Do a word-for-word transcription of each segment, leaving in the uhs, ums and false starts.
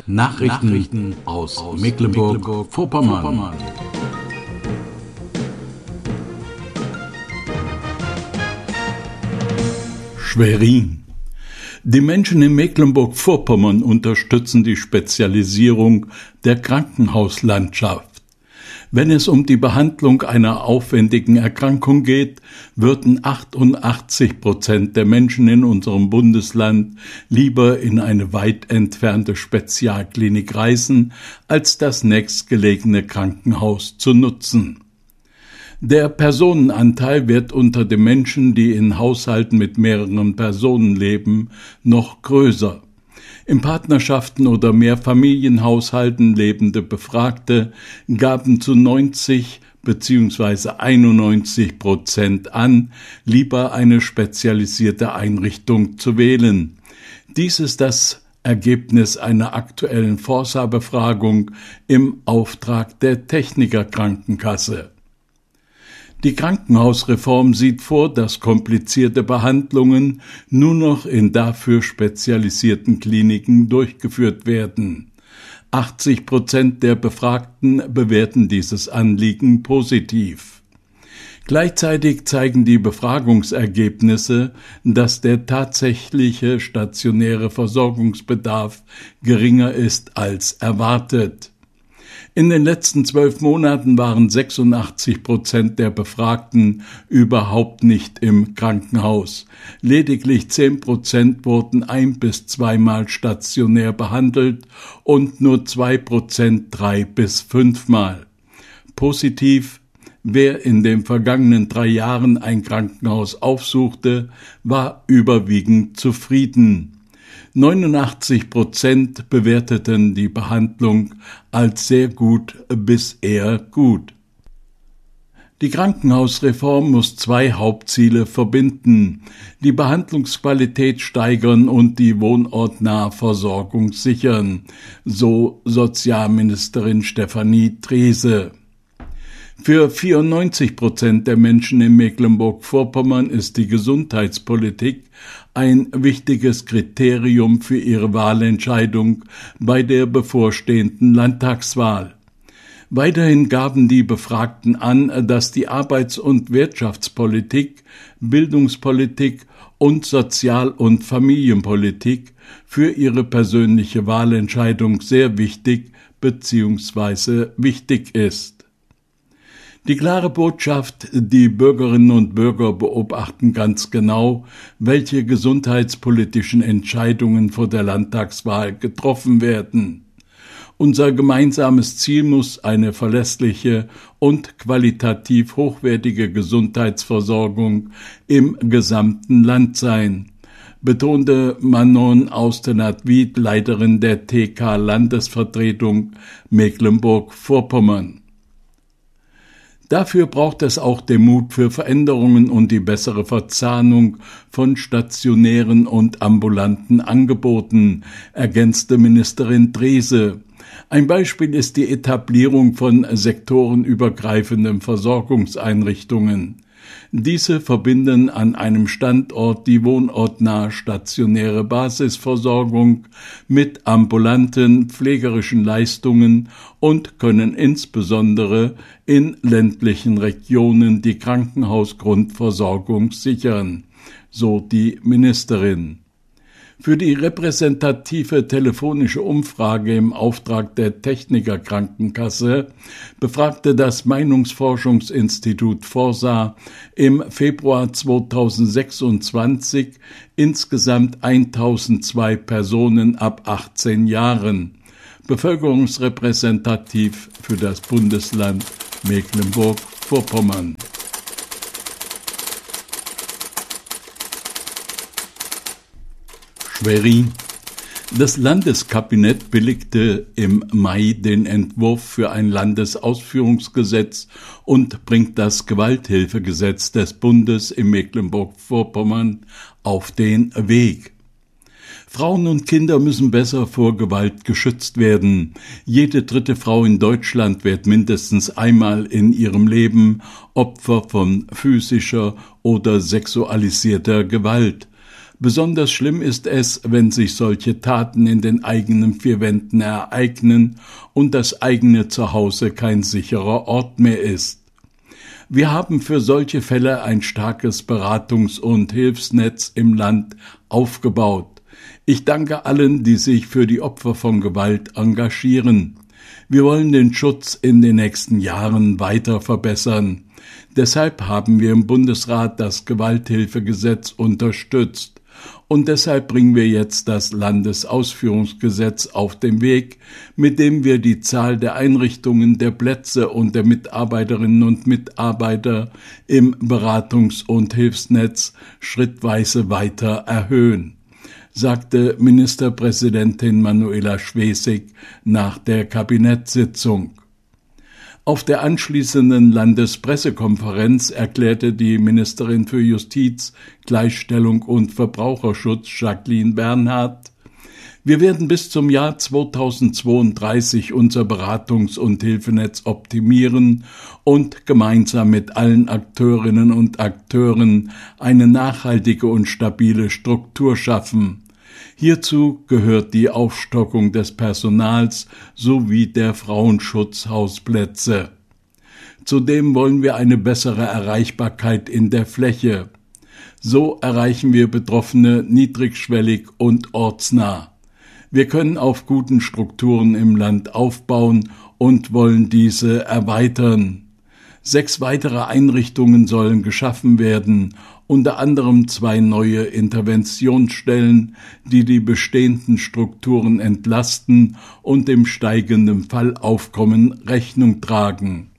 Nachrichten, Nachrichten aus, aus Mecklenburg-Vorpommern. Mecklenburg Schwerin. Die Menschen in Mecklenburg-Vorpommern unterstützen die Spezialisierung der Krankenhauslandschaft. Wenn es um die Behandlung einer aufwendigen Erkrankung geht, würden achtundachtzig Prozent der Menschen in unserem Bundesland lieber in eine weit entfernte Spezialklinik reisen, als das nächstgelegene Krankenhaus zu nutzen. Der Personenanteil wird unter den Menschen, die in Haushalten mit mehreren Personen leben, noch größer. In Partnerschaften oder Mehrfamilienhaushalten lebende Befragte gaben zu neunzig bzw. einundneunzig Prozent an, lieber eine spezialisierte Einrichtung zu wählen. Dies ist das Ergebnis einer aktuellen Forsa-Befragung im Auftrag der Techniker Krankenkasse. Die Krankenhausreform sieht vor, dass komplizierte Behandlungen nur noch in dafür spezialisierten Kliniken durchgeführt werden. achtzig Prozent der Befragten bewerten dieses Anliegen positiv. Gleichzeitig zeigen die Befragungsergebnisse, dass der tatsächliche stationäre Versorgungsbedarf geringer ist als erwartet. In den letzten zwölf Monaten waren sechsundachtzig Prozent der Befragten überhaupt nicht im Krankenhaus. Lediglich zehn Prozent wurden ein- bis zweimal stationär behandelt und nur zwei Prozent drei- bis fünfmal. Positiv: Wer in den vergangenen drei Jahren ein Krankenhaus aufsuchte, war überwiegend zufrieden. neunundachtzig Prozent bewerteten die Behandlung als sehr gut bis eher gut. Die Krankenhausreform muss zwei Hauptziele verbinden: die Behandlungsqualität steigern und die wohnortnahe Versorgung sichern, so Sozialministerin Stefanie Treese. Für vierundneunzig Prozent der Menschen in Mecklenburg-Vorpommern ist die Gesundheitspolitik ein wichtiges Kriterium für ihre Wahlentscheidung bei der bevorstehenden Landtagswahl. Weiterhin gaben die Befragten an, dass die Arbeits- und Wirtschaftspolitik, Bildungspolitik und Sozial- und Familienpolitik für ihre persönliche Wahlentscheidung sehr wichtig bzw. wichtig ist. Die klare Botschaft: Die Bürgerinnen und Bürger beobachten ganz genau, welche gesundheitspolitischen Entscheidungen vor der Landtagswahl getroffen werden. Unser gemeinsames Ziel muss eine verlässliche und qualitativ hochwertige Gesundheitsversorgung im gesamten Land sein, betonte Manon Austenat-Wied, Leiterin der T K-Landesvertretung Mecklenburg-Vorpommern. Dafür braucht es auch den Mut für Veränderungen und die bessere Verzahnung von stationären und ambulanten Angeboten, ergänzte Ministerin Treese. Ein Beispiel ist die Etablierung von sektorenübergreifenden Versorgungseinrichtungen. Diese verbinden an einem Standort die wohnortnahe stationäre Basisversorgung mit ambulanten pflegerischen Leistungen und können insbesondere in ländlichen Regionen die Krankenhausgrundversorgung sichern, so die Ministerin. Für die repräsentative telefonische Umfrage im Auftrag der Techniker Krankenkasse befragte das Meinungsforschungsinstitut Forsa im Februar zweitausendsechsundzwanzig insgesamt eintausendzwei Personen ab achtzehn Jahren, bevölkerungsrepräsentativ für das Bundesland Mecklenburg-Vorpommern. Schwerin. Das Landeskabinett billigte im Mai den Entwurf für ein Landesausführungsgesetz und bringt das Gewalthilfegesetz des Bundes in Mecklenburg-Vorpommern auf den Weg. Frauen und Kinder müssen besser vor Gewalt geschützt werden. Jede dritte Frau in Deutschland wird mindestens einmal in ihrem Leben Opfer von physischer oder sexualisierter Gewalt. Besonders schlimm ist es, wenn sich solche Taten in den eigenen vier Wänden ereignen und das eigene Zuhause kein sicherer Ort mehr ist. Wir haben für solche Fälle ein starkes Beratungs- und Hilfsnetz im Land aufgebaut. Ich danke allen, die sich für die Opfer von Gewalt engagieren. Wir wollen den Schutz in den nächsten Jahren weiter verbessern. Deshalb haben wir im Bundesrat das Gewalthilfegesetz unterstützt. Und deshalb bringen wir jetzt das Landesausführungsgesetz auf den Weg, mit dem wir die Zahl der Einrichtungen, der Plätze und der Mitarbeiterinnen und Mitarbeiter im Beratungs- und Hilfsnetz schrittweise weiter erhöhen, sagte Ministerpräsidentin Manuela Schwesig nach der Kabinettssitzung. Auf der anschließenden Landespressekonferenz erklärte die Ministerin für Justiz, Gleichstellung und Verbraucherschutz Jacqueline Bernhard: Wir werden bis zum Jahr zweitausendzweiunddreißig unser Beratungs- und Hilfenetz optimieren und gemeinsam mit allen Akteurinnen und Akteuren eine nachhaltige und stabile Struktur schaffen. Hierzu gehört die Aufstockung des Personals sowie der Frauenschutzhausplätze. Zudem wollen wir eine bessere Erreichbarkeit in der Fläche. So erreichen wir Betroffene niedrigschwellig und ortsnah. Wir können auf guten Strukturen im Land aufbauen und wollen diese erweitern. Sechs weitere Einrichtungen sollen geschaffen werden, unter anderem zwei neue Interventionsstellen, die die bestehenden Strukturen entlasten und dem steigenden Fallaufkommen Rechnung tragen.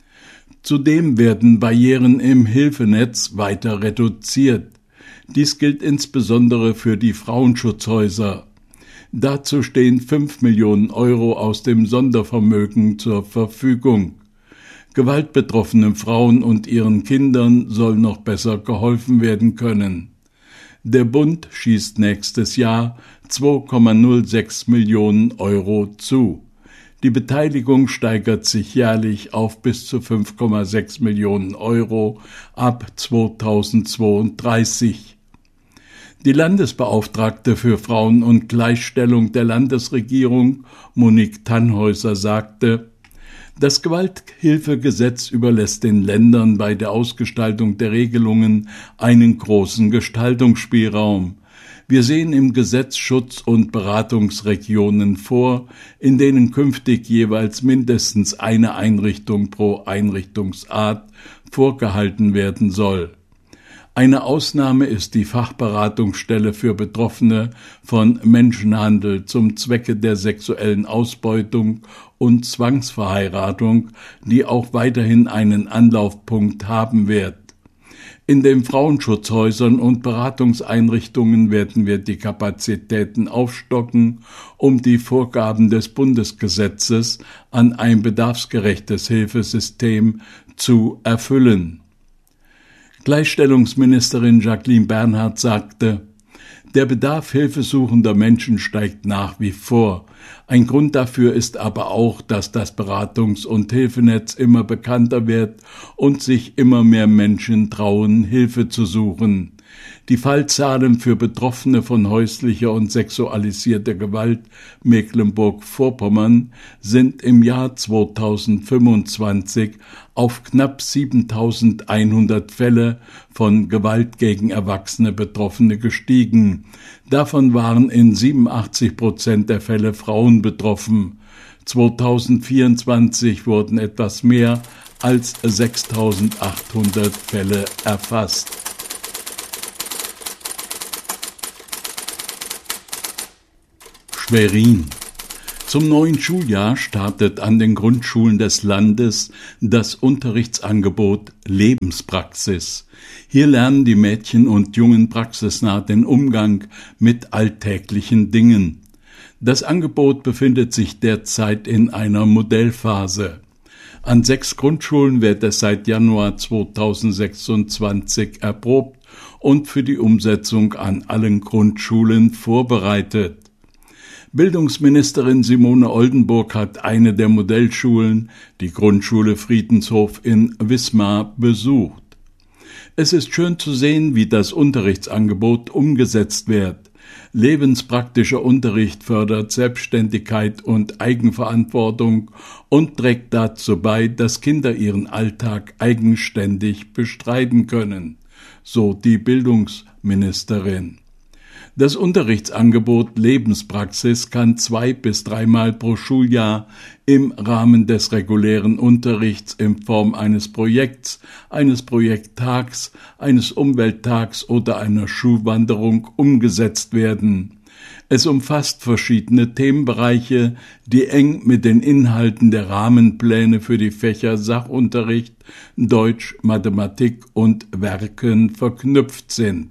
Zudem werden Barrieren im Hilfenetz weiter reduziert. Dies gilt insbesondere für die Frauenschutzhäuser. Dazu stehen fünf Millionen Euro aus dem Sondervermögen zur Verfügung. Gewaltbetroffenen Frauen und ihren Kindern soll noch besser geholfen werden können. Der Bund schießt nächstes Jahr zwei Komma null sechs Millionen Euro zu. Die Beteiligung steigert sich jährlich auf bis zu fünf Komma sechs Millionen Euro ab zweitausendzweiunddreißig. Die Landesbeauftragte für Frauen- und Gleichstellung der Landesregierung, Monique Tannhäuser, sagte: Das Gewalthilfegesetz überlässt den Ländern bei der Ausgestaltung der Regelungen einen großen Gestaltungsspielraum. Wir sehen im Gesetz Schutz- und Beratungsregionen vor, in denen künftig jeweils mindestens eine Einrichtung pro Einrichtungsart vorgehalten werden soll. Eine Ausnahme ist die Fachberatungsstelle für Betroffene von Menschenhandel zum Zwecke der sexuellen Ausbeutung und Zwangsverheiratung, die auch weiterhin einen Anlaufpunkt haben wird. In den Frauenschutzhäusern und Beratungseinrichtungen werden wir die Kapazitäten aufstocken, um die Vorgaben des Bundesgesetzes an ein bedarfsgerechtes Hilfesystem zu erfüllen. Gleichstellungsministerin Jacqueline Bernhard sagte: Der Bedarf hilfesuchender Menschen steigt nach wie vor. Ein Grund dafür ist aber auch, dass das Beratungs- und Hilfenetz immer bekannter wird und sich immer mehr Menschen trauen, Hilfe zu suchen. Die Fallzahlen für Betroffene von häuslicher und sexualisierter Gewalt Mecklenburg-Vorpommern sind im Jahr zweitausendfünfundzwanzig auf knapp siebentausendeinhundert Fälle von Gewalt gegen erwachsene Betroffene gestiegen. Davon waren in siebenundachtzig Prozent der Fälle Frauen betroffen. zweitausendvierundzwanzig wurden etwas mehr als sechstausendachthundert Fälle erfasst. Schwerin. Zum neuen Schuljahr startet an den Grundschulen des Landes das Unterrichtsangebot Lebenspraxis. Hier lernen die Mädchen und Jungen praxisnah den Umgang mit alltäglichen Dingen. Das Angebot befindet sich derzeit in einer Modellphase. An sechs Grundschulen wird es seit Januar zweitausendsechsundzwanzig erprobt und für die Umsetzung an allen Grundschulen vorbereitet. Bildungsministerin Simone Oldenburg hat eine der Modellschulen, die Grundschule Friedenshof in Wismar, besucht. Es ist schön zu sehen, wie das Unterrichtsangebot umgesetzt wird. Lebenspraktischer Unterricht fördert Selbstständigkeit und Eigenverantwortung und trägt dazu bei, dass Kinder ihren Alltag eigenständig bestreiten können, so die Bildungsministerin. Das Unterrichtsangebot Lebenspraxis kann zwei- bis dreimal pro Schuljahr im Rahmen des regulären Unterrichts in Form eines Projekts, eines Projekttags, eines Umwelttags oder einer Schulwanderung umgesetzt werden. Es umfasst verschiedene Themenbereiche, die eng mit den Inhalten der Rahmenpläne für die Fächer Sachunterricht, Deutsch, Mathematik und Werken verknüpft sind.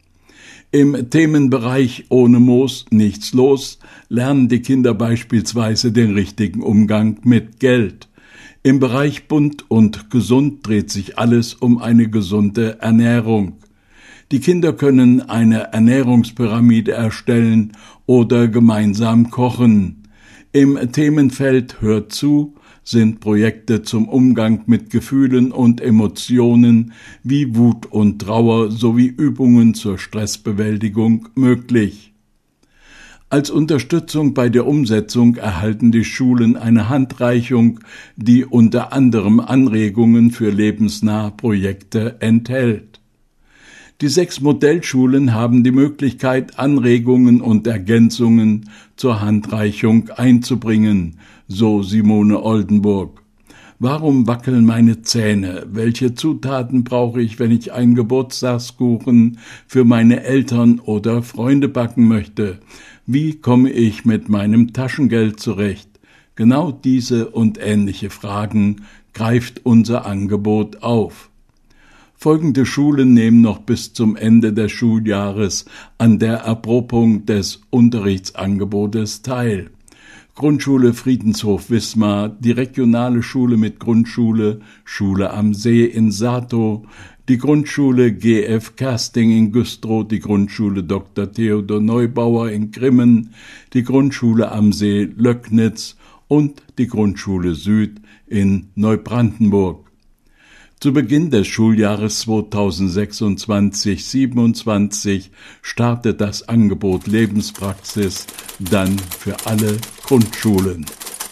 Im Themenbereich Ohne Moos nichts los lernen die Kinder beispielsweise den richtigen Umgang mit Geld. Im Bereich Bunt und Gesund dreht sich alles um eine gesunde Ernährung. Die Kinder können eine Ernährungspyramide erstellen oder gemeinsam kochen. Im Themenfeld Hört zu sind Projekte zum Umgang mit Gefühlen und Emotionen wie Wut und Trauer sowie Übungen zur Stressbewältigung möglich. Als Unterstützung bei der Umsetzung erhalten die Schulen eine Handreichung, die unter anderem Anregungen für lebensnahe Projekte enthält. Die sechs Modellschulen haben die Möglichkeit, Anregungen und Ergänzungen zur Handreichung einzubringen, so Simone Oldenburg. Warum wackeln meine Zähne? Welche Zutaten brauche ich, wenn ich einen Geburtstagskuchen für meine Eltern oder Freunde backen möchte? Wie komme ich mit meinem Taschengeld zurecht? Genau diese und ähnliche Fragen greift unser Angebot auf. Folgende Schulen nehmen noch bis zum Ende des Schuljahres an der Erprobung des Unterrichtsangebotes teil. Grundschule Friedenshof Wismar, die regionale Schule mit Grundschule, Schule am See in Sato, die Grundschule G F Kersting in Güstrow, die Grundschule Doktor Theodor Neubauer in Grimmen, die Grundschule am See Löcknitz und die Grundschule Süd in Neubrandenburg. Zu Beginn des Schuljahres zweitausendsechsundzwanzig siebenundzwanzig startet das Angebot Lebenspraxis dann für alle Grundschulen.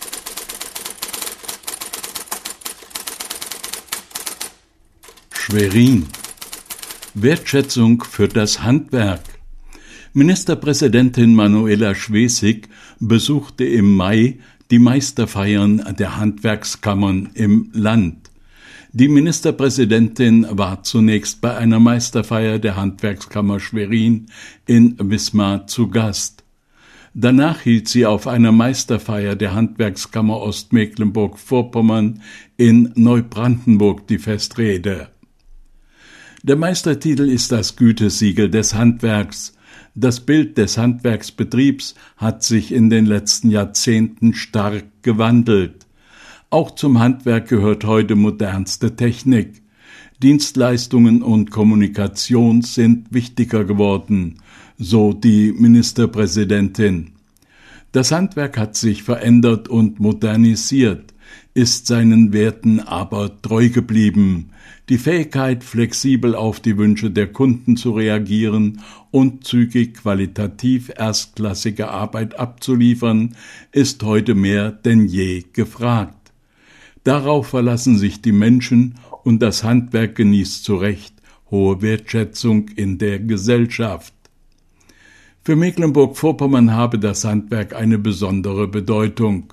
Schwerin. Wertschätzung für das Handwerk. Ministerpräsidentin Manuela Schwesig besuchte im Mai die Meisterfeiern der Handwerkskammern im Land. Die Ministerpräsidentin war zunächst bei einer Meisterfeier der Handwerkskammer Schwerin in Wismar zu Gast. Danach hielt sie auf einer Meisterfeier der Handwerkskammer Ostmecklenburg-Vorpommern in Neubrandenburg die Festrede. Der Meistertitel ist das Gütesiegel des Handwerks. Das Bild des Handwerksbetriebs hat sich in den letzten Jahrzehnten stark gewandelt. Auch zum Handwerk gehört heute modernste Technik. Dienstleistungen und Kommunikation sind wichtiger geworden, so die Ministerpräsidentin. Das Handwerk hat sich verändert und modernisiert, ist seinen Werten aber treu geblieben. Die Fähigkeit, flexibel auf die Wünsche der Kunden zu reagieren und zügig qualitativ erstklassige Arbeit abzuliefern, ist heute mehr denn je gefragt. Darauf verlassen sich die Menschen und das Handwerk genießt zu Recht hohe Wertschätzung in der Gesellschaft. Für Mecklenburg-Vorpommern habe das Handwerk eine besondere Bedeutung.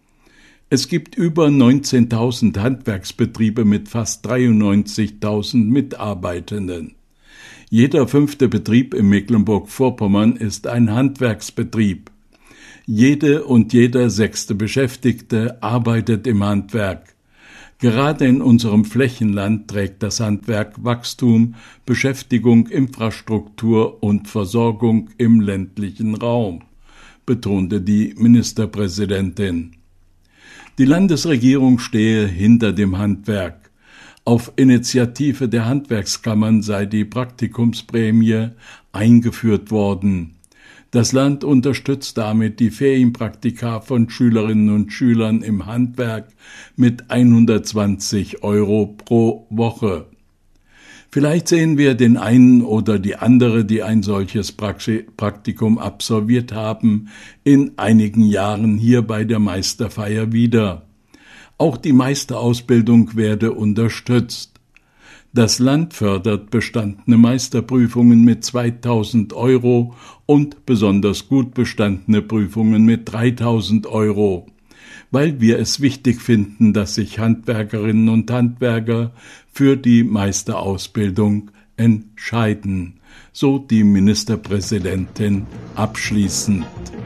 Es gibt über neunzehntausend Handwerksbetriebe mit fast dreiundneunzigtausend Mitarbeitenden. Jeder fünfte Betrieb in Mecklenburg-Vorpommern ist ein Handwerksbetrieb. Jede und jeder sechste Beschäftigte arbeitet im Handwerk. Gerade in unserem Flächenland trägt das Handwerk Wachstum, Beschäftigung, Infrastruktur und Versorgung im ländlichen Raum, betonte die Ministerpräsidentin. Die Landesregierung stehe hinter dem Handwerk. Auf Initiative der Handwerkskammern sei die Praktikumsprämie eingeführt worden. Das Land unterstützt damit die Ferienpraktika von Schülerinnen und Schülern im Handwerk mit hundertzwanzig Euro pro Woche. Vielleicht sehen wir den einen oder die andere, die ein solches Praktikum absolviert haben, in einigen Jahren hier bei der Meisterfeier wieder. Auch die Meisterausbildung werde unterstützt. Das Land fördert bestandene Meisterprüfungen mit zweitausend Euro und besonders gut bestandene Prüfungen mit dreitausend Euro, weil wir es wichtig finden, dass sich Handwerkerinnen und Handwerker für die Meisterausbildung entscheiden, so die Ministerpräsidentin abschließend.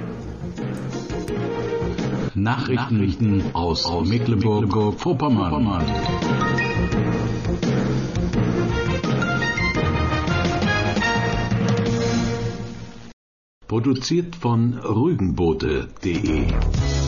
Nachrichten aus, aus Mecklenburg-Vorpommern. Produziert von Rügenboote punkt de